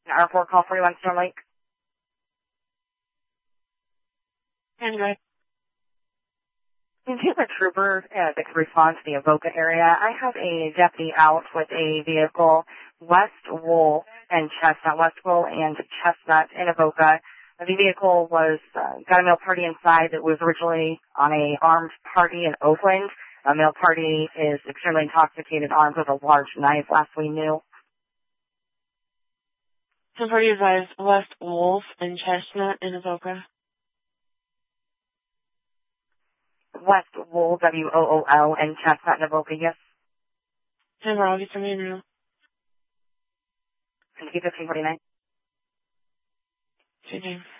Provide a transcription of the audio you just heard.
R4 call 41 Storm Lake. Anyway. Do you have a trooper that could respond to the Avoca area? I have a deputy out with a vehicle, West Wool and Chestnut, West Wool and Chestnut in Avoca. The vehicle was, got a male party inside that was originally on a armed party in Oakland. A male party is extremely intoxicated, armed with a large knife, last we knew. So for you guys, West Wolf and Chestnut in Avoca. West Wool, W-O-O-L, and Chestnut in Avoca, yes. And I'll get somebody now. 1549. See you.